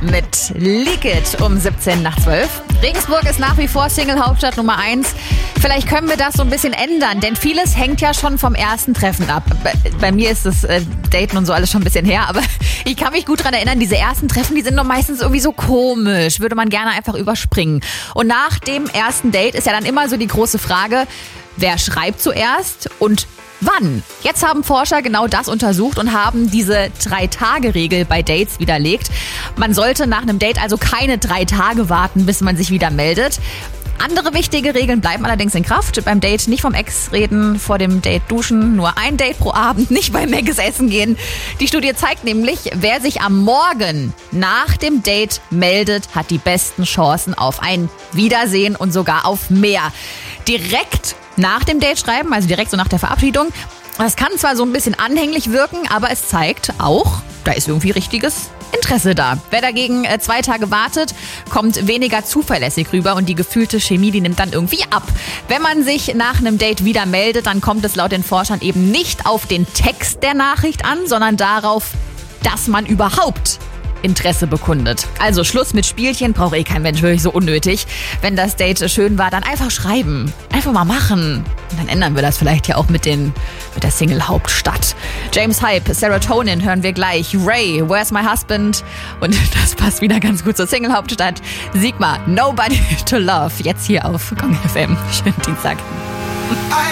mit Leak It um 17 nach 12. Regensburg ist nach wie vor Single-Hauptstadt Nummer 1. Vielleicht können wir das so ein bisschen ändern, denn vieles hängt ja schon vom ersten Treffen ab. Bei mir ist das Daten und so alles schon ein bisschen her, aber ich kann mich gut daran erinnern, diese ersten Treffen, die sind doch meistens irgendwie so komisch, würde man gerne einfach überspringen. Und nach dem ersten Date ist ja dann immer so die große Frage, wer schreibt zuerst und wann? Jetzt haben Forscher genau das untersucht und haben diese 3-Tage-Regel bei Dates widerlegt. Man sollte nach einem Date also keine 3 Tage warten, bis man sich wieder meldet. Andere wichtige Regeln bleiben allerdings in Kraft. Beim Date nicht vom Ex reden, vor dem Date duschen, nur ein Date pro Abend, nicht bei Mc's essen gehen. Die Studie zeigt nämlich, wer sich am Morgen nach dem Date meldet, hat die besten Chancen auf ein Wiedersehen und sogar auf mehr. Direkt nach dem Date schreiben, also direkt so nach der Verabschiedung, das kann zwar so ein bisschen anhänglich wirken, aber es zeigt auch, da ist irgendwie richtiges Interesse da. Wer dagegen 2 Tage wartet, kommt weniger zuverlässig rüber und die gefühlte Chemie, die nimmt dann irgendwie ab. Wenn man sich nach einem Date wieder meldet, dann kommt es laut den Forschern eben nicht auf den Text der Nachricht an, sondern darauf, dass man überhaupt Interesse bekundet. Also Schluss mit Spielchen, braucht kein Mensch, wirklich so unnötig. Wenn das Date schön war, dann einfach schreiben. Einfach mal machen. Und dann ändern wir das vielleicht ja auch mit der Single-Hauptstadt. James Hype, Serotonin hören wir gleich. Ray, Where's My Husband? Und das passt wieder ganz gut zur Single-Hauptstadt. Sigma, Nobody to Love. Jetzt hier auf Kong FM. Schönen Dienstag.